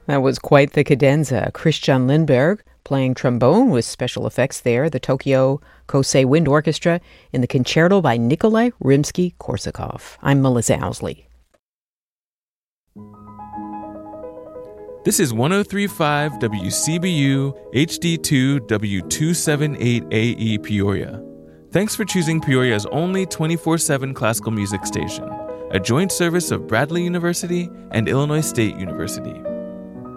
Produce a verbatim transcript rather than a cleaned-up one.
That was quite the cadenza. Christian Lindberg playing trombone with special effects there, the Tokyo Kosei Wind Orchestra in the concerto by Nikolai Rimsky-Korsakov. I'm Melissa Owsley. This is one oh three point five W C B U H D two W two seventy-eight A E Peoria. Thanks for choosing Peoria's only twenty-four seven classical music station, a joint service of Bradley University and Illinois State University.